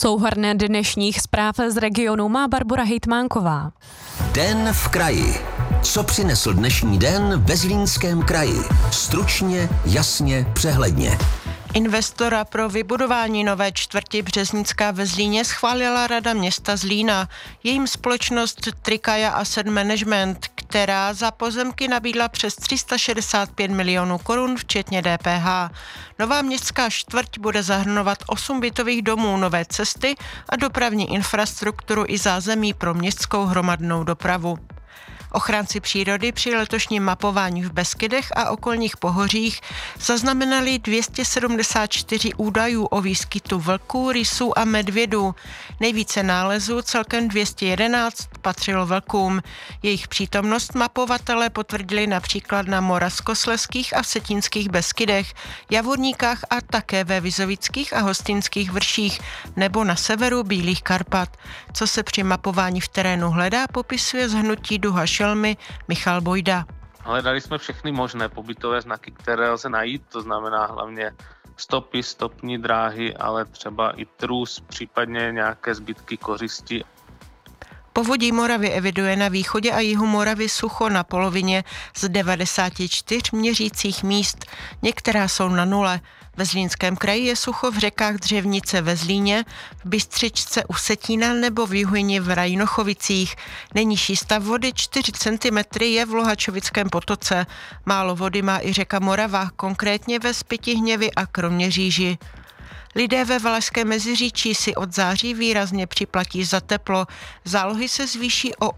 Souhrn dnešních zpráv z regionu má Barbora Hejtmánková. Den v kraji. Co přinesl dnešní den ve Zlínském kraji? Stručně, jasně, přehledně. Investora pro vybudování nové čtvrti Březnická ve Zlíně schválila Rada města Zlína. Jejím společnost Trikaja Asset Management, která za pozemky nabídla přes 365 milionů korun, včetně DPH. Nová městská čtvrť bude zahrnovat 8 bytových domů, nové cesty a dopravní infrastrukturu i zázemí pro městskou hromadnou dopravu. Ochránci přírody při letošním mapování v Beskydech a okolních pohořích zaznamenali 274 údajů o výskytu vlků, rysů a medvědů. Nejvíce nálezů, celkem 211, patřilo vlkům. Jejich přítomnost mapovatelé potvrdili například na Moravskoslezských a Vsetínských Beskydech, Javorníkách a také ve Vizovických a Hostinských vrších nebo na severu Bílých Karpat. Co se při mapování v terénu hledá, popisuje z hnutí Duha Šelmy Michal Bojda. Hledali jsme všechny možné pobytové znaky, které lze najít, to znamená hlavně stopy, stopní dráhy, ale třeba i trus, případně nějaké zbytky kořisti. Povodí Moravy eviduje na východě a jihu Moravy sucho na polovině z 94 měřících míst. Některá jsou na nule. Ve Zlínském kraji je sucho v řekách Dřevnice ve Zlíně, v Bystřičce u Setína nebo v Juhyni v Rajnochovicích. Nejnižší stav vody 4 cm je v Lohačovickém potoce. Málo vody má i řeka Morava, konkrétně ve Spytihněvi a Kroměříži. Lidé ve Valašském Meziříčí si od září výrazně připlatí za teplo. Zálohy se zvýší o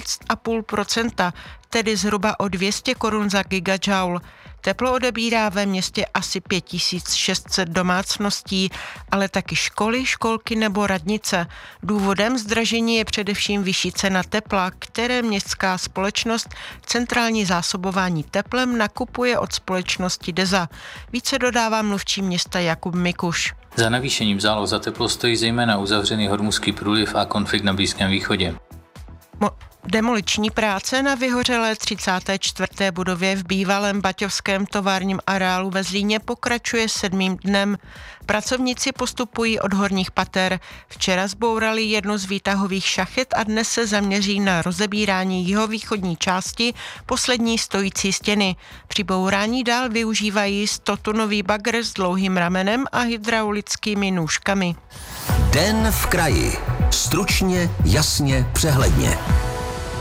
18,5%, tedy zhruba o 200 korun za gigajoule. Teplo odebírá ve městě asi 5600 domácností, ale taky školy, školky nebo radnice. Důvodem zdražení je především vyšší cena tepla, které městská společnost Centrální zásobování teplem nakupuje od společnosti DEZA. Více dodává mluvčí města Jakub Mikuš. Za navýšením záloh za teplo stojí zejména uzavřený Hormuzský průliv a konflikt na Blízkém východě. Demoliční práce na vyhořelé 34. budově v bývalém baťovském továrním areálu ve Zlíně pokračuje 7. dnem. Pracovníci postupují od horních pater. Včera zbourali jednu z výtahových šachet a dnes se zaměří na rozebírání jihovýchodní části poslední stojící stěny. Při bourání dál využívají 100tunový bagr s dlouhým ramenem a hydraulickými nůžkami. Den v kraji. Stručně, jasně, přehledně.